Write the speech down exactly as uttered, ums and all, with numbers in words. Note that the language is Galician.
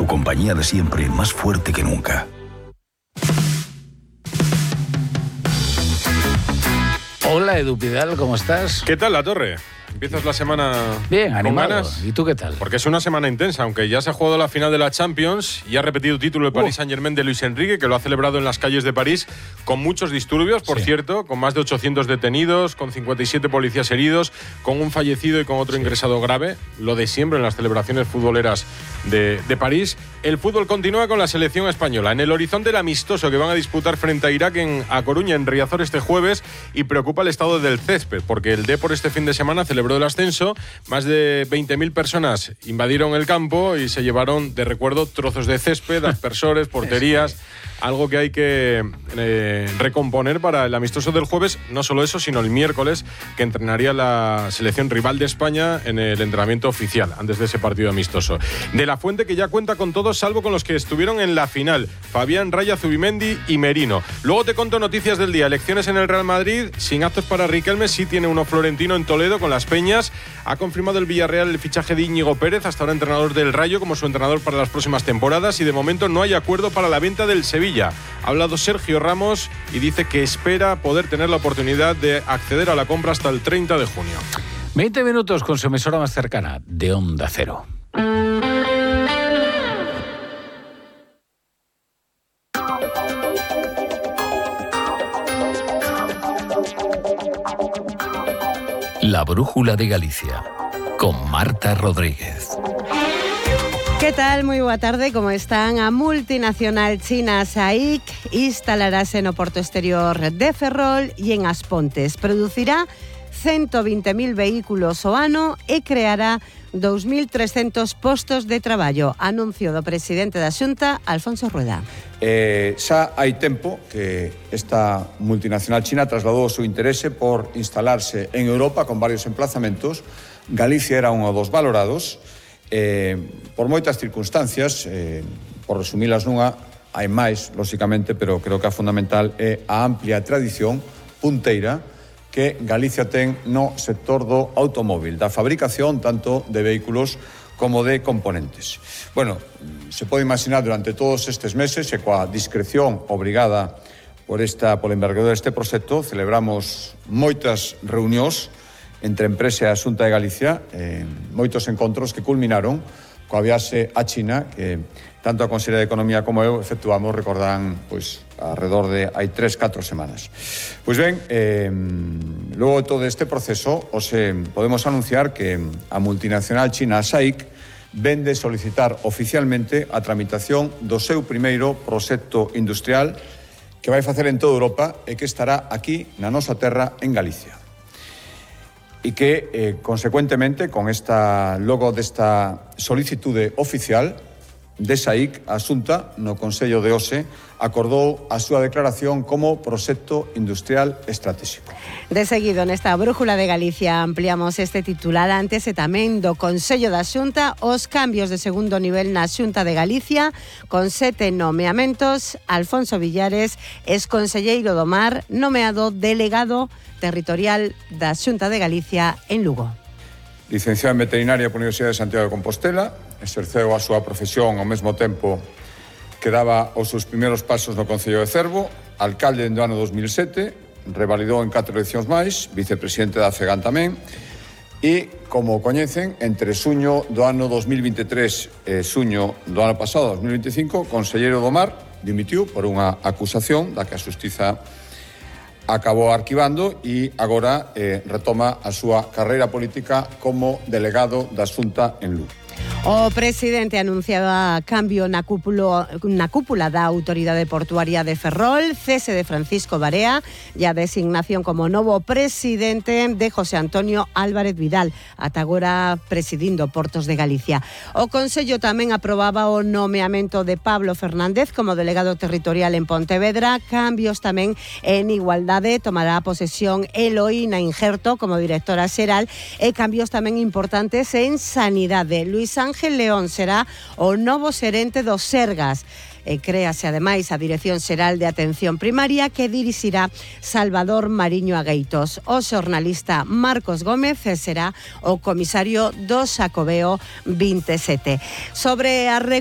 tu compañía de siempre más fuerte que nunca. Hola, Edu Pidal, ¿cómo estás? ¿Qué tal, La Torre? ¿Empiezas la semana bien, animado? Con ganas? ¿Y tú qué tal? Porque es una semana intensa, aunque ya se ha jugado la final de la Champions y ha repetido título el Paris Saint-Germain de Luis Enrique, que lo ha celebrado en las calles de París, con muchos disturbios, por sí. cierto, con más de ochocientos detenidos, con cincuenta y siete policías heridos, con un fallecido y con otro sí. ingresado grave, lo de siempre en las celebraciones futboleras de, de París. El fútbol continúa con la selección española. En el horizonte el amistoso que van a disputar frente a Irak en A Coruña, en Riazor, este jueves, y preocupa el estado del césped, porque el Depor este fin de semana celebró el ascenso. Más de veinte mil personas invadieron el campo y se llevaron de recuerdo trozos de césped, aspersores, porterías, algo que hay que eh, recomponer para el amistoso del jueves. No solo eso, sino el miércoles, que entrenaría la selección rival de España en el entrenamiento oficial, antes de ese partido amistoso. De la Fuente, que ya cuenta con todos, salvo con los que estuvieron en la final: Fabián, Raya, Zubimendi y Merino. Luego te conto noticias del día. Elecciones en el Real Madrid, sin actos para Riquelme, sí tiene uno Florentino en Toledo con las Peñas. Ha confirmado el Villarreal el fichaje de Íñigo Pérez, hasta ahora entrenador del Rayo, como su entrenador para las próximas temporadas, y de momento no hay acuerdo para la venta del Sevilla. Ha hablado Sergio Ramos y dice que espera poder tener la oportunidad de acceder a la compra hasta el treinta de junio. veinte minutos con su emisora más cercana, de Onda Cero. La Brújula de Galicia, con Marta Rodríguez. ¿Qué tal? Moi boa tarde, como están? A multinacional china SAIC instalarase no porto exterior de Ferrol e en As Pontes. Producirá ciento veinte mil vehículos ao ano e creará dos mil trescentos postos de traballo. Anuncio do presidente da Xunta, Alfonso Rueda. Eh, xa hai tempo que esta multinacional china trasladou o seu interese por instalarse en Europa con varios emplazamentos. Galicia era un dos valorados. Eh, por moitas circunstancias, eh, por resumilas nunha, hai máis, lóxicamente, pero creo que a fundamental é a amplia tradición punteira que Galicia ten no sector do automóvil, da fabricación tanto de vehículos como de componentes. Bueno, se pode imaginar durante todos estes meses e coa discreción obrigada por esta, por envergadura deste proxecto, celebramos moitas reunións entre a empresa e a Xunta de Galicia, eh, moitos encontros que culminaron coa viaxe a China, que tanto a Conselleira de Economía como eu efectuamos, recordarán, pois, alrededor de hai tres, catro semanas. Pois ben, eh, logo de todo este proceso, os, eh, podemos anunciar que a multinacional china SAIC vende solicitar oficialmente a tramitación do seu primeiro proxecto industrial que vai facer en toda Europa e que estará aquí na nosa terra, en Galicia. E que, eh, consecuentemente, con esta logo desta solicitude oficial de SAIC, a Xunta, no Consello de Ose, acordou a súa declaración como proxecto industrial estratégico. De seguido, nesta Brújula de Galicia, ampliamos este titular antes e tamén do Consello da Xunta, os cambios de segundo nivel na Xunta de Galicia, con sete nomeamentos. Alfonso Villares, exconselleiro do Mar, nomeado delegado territorial da Xunta de Galicia en Lugo. Licenciado en Veterinaria pola Universidade de Santiago de Compostela, exerceu a súa profesión ao mesmo tempo que daba os seus primeiros pasos no Concello de Cervo, alcalde do ano dos mil sete, revalidou en catro eleccións máis, vicepresidente da FEGAN tamén, e, como coñecen, entre xuño do ano dos mil veintitrés e xuño do ano pasado, dos mil veinticinco, conselleiro do Mar, dimitiu por unha acusación da que a Xustiza acabou arquivando e agora eh, retoma a súa carreira política como delegado da Xunta en Lugo. O presidente anunciaba cambio na cúpula, na cúpula da Autoridade Portuaria de Ferrol, cese de Francisco Barea e a designación como novo presidente de José Antonio Álvarez Vidal, ata agora presidindo Portos de Galicia. O Consello tamén aprobaba o nomeamento de Pablo Fernández como delegado territorial en Pontevedra, cambios tamén en Igualdade, tomará posesión Eloína Injerto como directora xeral e cambios tamén importantes en Sanidade. Luis Ángel León será o novo xerente do Sergas. E créase ademais a Dirección Xeral de Atención Primaria que dirixirá Salvador Mariño Agueitos. O xornalista Marcos Gómez será o comisario do Xacobeo veintisiete. Sobre a